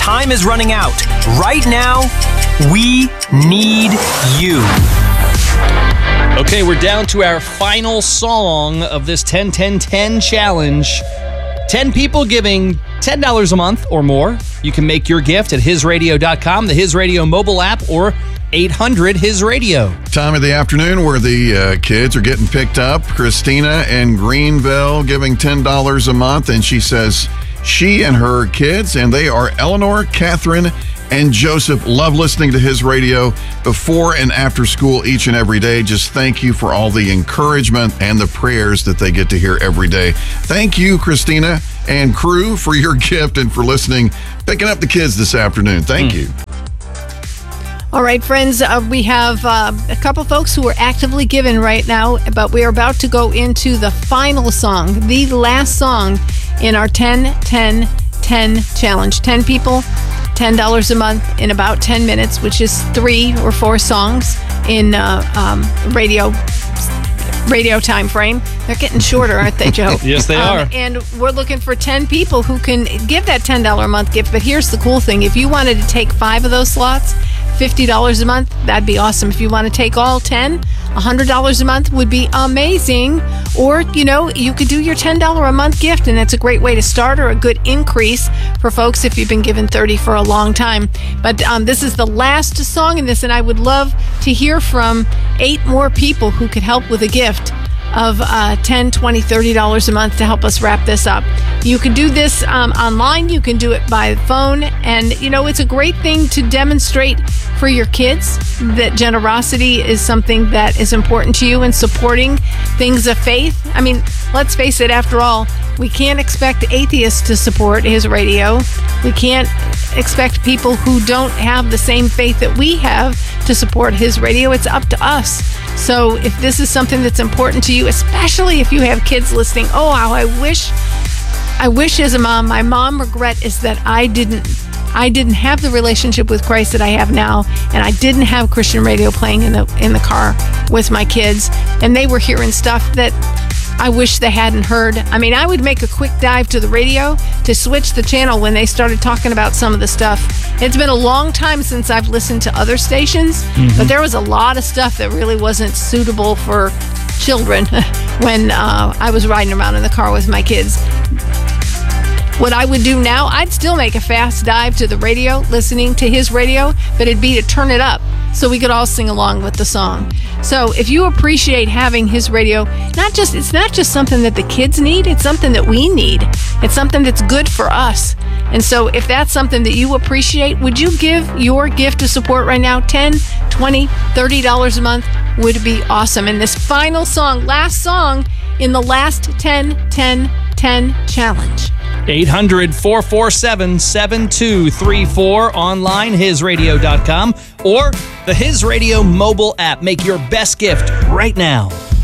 time is running out. Right now, we need you. Okay, we're down to our final song of this 10-10-10 challenge. 10 people giving $10 a month or more. You can make your gift at hisradio.com, the His Radio mobile app, or 800-HIS-RADIO. Time of the afternoon where the kids are getting picked up. Christina in Greenville giving $10 a month, and she says she and her kids, and they are Eleanor, Catherine, and Joseph, love listening to His Radio before and after school each and every day. Just thank you for all the encouragement and the prayers that they get to hear every day. Thank you, Christina and crew, for your gift and for listening, picking up the kids this afternoon. Thank you. All right, friends, we have a couple folks who are actively giving right now, but we are about to go into the final song, the last song in our 10-10-10 challenge. 10 people, $10 a month in about 10 minutes, which is 3 or 4 songs in radio time frame. They're getting shorter, aren't they, Joe? Yes, they are. And we're looking for 10 people who can give that $10 a month gift. But here's the cool thing. If you wanted to take 5 of those slots, $50 a month, that'd be awesome. If you want to take all 10, $100 a month would be amazing. Or, you could do your $10 a month gift, and that's a great way to start, or a good increase for folks if you've been given $30 for a long time. But this is the last song in this, and I would love to hear from 8 more people who could help with a gift of $10, $20, $30 a month to help us wrap this up. You can do this online. You can do it by phone. And, it's a great thing to demonstrate for your kids that generosity is something that is important to you, and supporting things of faith. I mean, let's face it, after all, we can't expect atheists to support His Radio. We can't expect people who don't have the same faith that we have to support His Radio. It's up to us. So if this is something that's important to you, especially if you have kids listening, oh, how I wish as a mom, my mom regret is that I didn't have the relationship with Christ that I have now, and I didn't have Christian radio playing in the car with my kids, and they were hearing stuff that I wish they hadn't heard. I mean, I would make a quick dive to the radio to switch the channel when they started talking about some of the stuff. It's been a long time since I've listened to other stations, but there was a lot of stuff that really wasn't suitable for children when I was riding around in the car with my kids. What I would do now, I'd still make a fast dive to the radio, listening to His Radio, but it'd be to turn it up so we could all sing along with the song. So if you appreciate having His Radio, it's not just something that the kids need, it's something that we need. It's something that's good for us. And so if that's something that you appreciate, would you give your gift of support right now? $10, $20, $30 a month would be awesome. And this final song, last song in the last 10-10-10 challenge. 800-447-7234, online, hisradio.com, or the His Radio mobile app. Make your best gift right now.